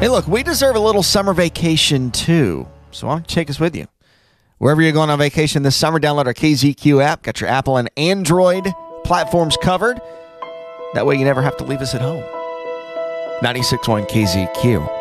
Hey, look, we deserve a little summer vacation, too. So why don't you take us with you? Wherever you're going on vacation this summer, download our KZQ app. Got your Apple and Android platforms covered. That way you never have to leave us at home. 96.1 KZQ.